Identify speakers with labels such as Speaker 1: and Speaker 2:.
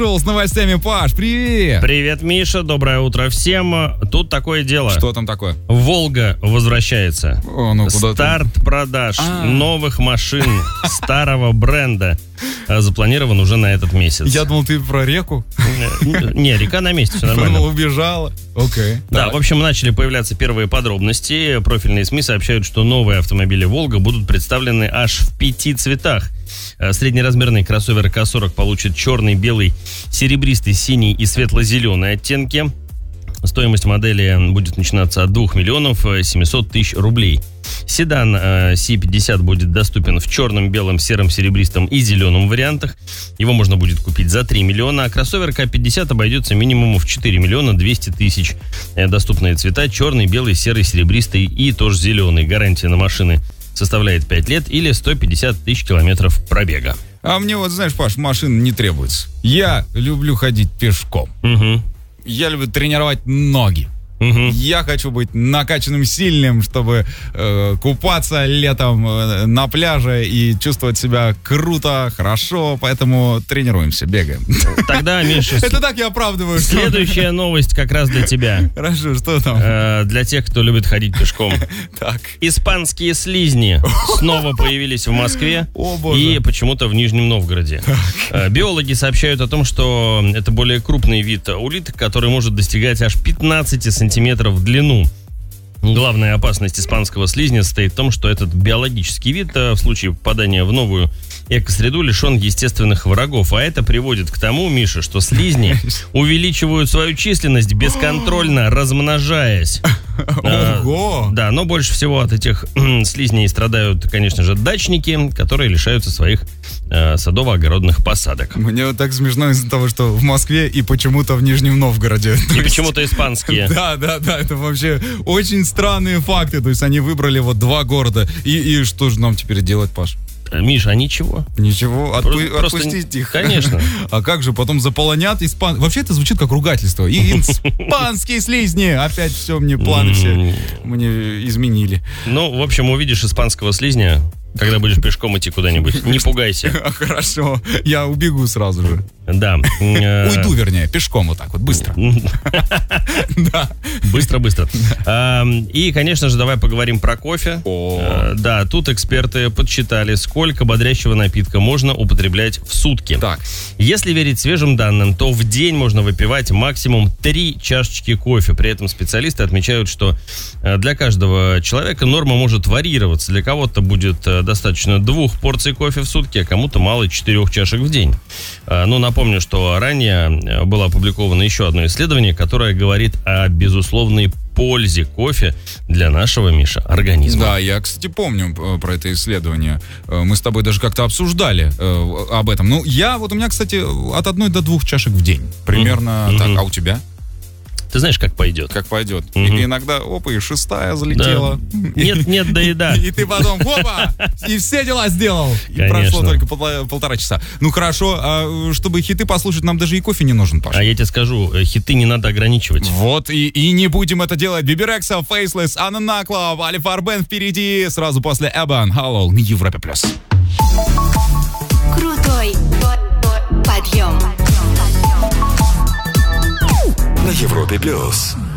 Speaker 1: С новостями, Паш, привет!
Speaker 2: Привет, Миша, доброе утро всем. Тут такое дело.
Speaker 1: Что там такое?
Speaker 2: Волга возвращается. Старт продаж новых машин старого бренда запланирован уже на этот месяц.
Speaker 1: Я думал, ты про реку.
Speaker 2: Не, река на месте, все нормально.
Speaker 1: Понял, убежала. Окей.
Speaker 2: Да, в общем, начали появляться первые подробности. Профильные СМИ сообщают, что новые автомобили «Волга» будут представлены аж в 5 цветах. Среднеразмерный кроссовер К40 получит черный, белый, серебристый, синий и светло-зеленые оттенки. Стоимость модели будет начинаться от 2 миллионов 700 тысяч рублей. Седан C50 будет доступен в черном, белом, сером, серебристом и зеленом вариантах. Его можно будет купить за 3 миллиона, а кроссовер К50 обойдется минимум в 4 миллиона 200 тысяч. Доступные цвета: черный, белый, серый, серебристый и тоже зеленый. Гарантия на машины составляет 5 лет или 150 тысяч километров пробега.
Speaker 1: А мне вот, знаешь, Паш, машин не требуется. Я люблю ходить пешком. Я люблю тренировать ноги. Я хочу быть накачанным, сильным, чтобы купаться летом на пляже и чувствовать себя круто, хорошо. Поэтому тренируемся, бегаем.
Speaker 2: Тогда, Миша,
Speaker 1: это так я оправдываю.
Speaker 2: Следующая новость как раз для тебя.
Speaker 1: Хорошо, что там?
Speaker 2: Для тех, кто любит ходить пешком.
Speaker 1: Так.
Speaker 2: Испанские слизни снова появились в Москве.
Speaker 1: О, боже.
Speaker 2: И почему-то в Нижнем Новгороде. Биологи сообщают о том, что это более крупный вид улиток, который может достигать аж 15 сантиметров в длину. Главная опасность испанского слизня состоит в том, что этот биологический вид в случае попадания в новую экосреду лишен естественных врагов. А это приводит к тому, Миша, что слизни увеличивают свою численность, бесконтрольно размножаясь.
Speaker 1: Ого!
Speaker 2: Да, но больше всего от этих слизней страдают, конечно же, дачники, которые лишаются своих садово-огородных посадок.
Speaker 1: Мне вот так смешно из-за того, что в Москве и почему-то в Нижнем Новгороде.
Speaker 2: И почему-то испанские.
Speaker 1: Да, это вообще очень странные факты. То есть они выбрали вот 2 города. И что же нам теперь делать, Паш?
Speaker 2: Миша, а ничего?
Speaker 1: Ничего, отпустить их.
Speaker 2: Конечно.
Speaker 1: А как же, потом заполонят Вообще это звучит как ругательство. И испанские слизни. Опять все, мне планы все мне изменили.
Speaker 2: Ну, в общем, увидишь испанского слизня, когда будешь пешком идти куда-нибудь. Не пугайся.
Speaker 1: Хорошо, я убегу сразу же.
Speaker 2: Да.
Speaker 1: Уйду, вернее, пешком вот так вот, быстро.
Speaker 2: Да. Быстро-быстро. И, конечно же, давай поговорим про кофе. Да, тут эксперты подсчитали, сколько бодрящего напитка можно употреблять в сутки.
Speaker 1: Так.
Speaker 2: Если верить свежим данным, то в день можно выпивать максимум 3 чашечки кофе. При этом специалисты отмечают, что для каждого человека норма может варьироваться. Для кого-то будет достаточно 2 порций кофе в сутки, а кому-то мало 4 чашек в день. Но напомню, что ранее было опубликовано еще одно исследование, которое говорит о безусловной пользе кофе для нашего, Миша, организма.
Speaker 1: Да, я, кстати, помню про это исследование. Мы с тобой даже как-то обсуждали об этом. Ну, у меня, кстати, от 1 до 2 чашек в день. Примерно так. А у тебя?
Speaker 2: Ты знаешь, как пойдет.
Speaker 1: Как пойдет. И иногда, и 6-я залетела.
Speaker 2: Да. Нет, да и да.
Speaker 1: И ты потом, и все дела сделал. И
Speaker 2: конечно.
Speaker 1: Прошло только 1,5 часа. Ну хорошо, а чтобы хиты послушать, нам даже и кофе не нужен, Паша.
Speaker 2: А я тебе скажу, хиты не надо ограничивать.
Speaker 1: Вот, и не будем это делать. Биби Рекса, Faceless, Анна Наклов, Али Фарбен впереди, сразу после Эбан. Hello, на Европе+.
Speaker 3: Крутой подъем.
Speaker 4: На Европе+.